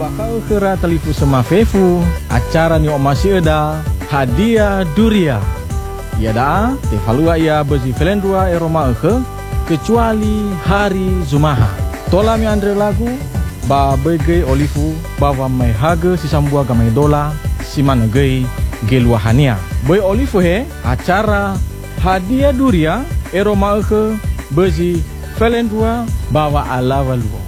Bakal kera telifu sama fefu acara ni masih ada hadiah duria. Ya dah, tefalua ia bezi felendua eroma ke kecuali hari Zumaha. Tola mi andre lagu ba bege olifu bawa mai haga si sambua gamai dola si mana gei geluahania. Boy olifu he acara hadiah duria eroma ke bezi felendua bawa ala walua.